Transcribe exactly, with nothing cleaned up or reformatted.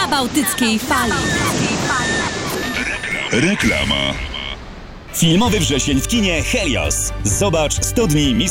na bałtyckiej fali. Reklama. Filmowy wrzesień w kinie Helios. Zobacz sto dni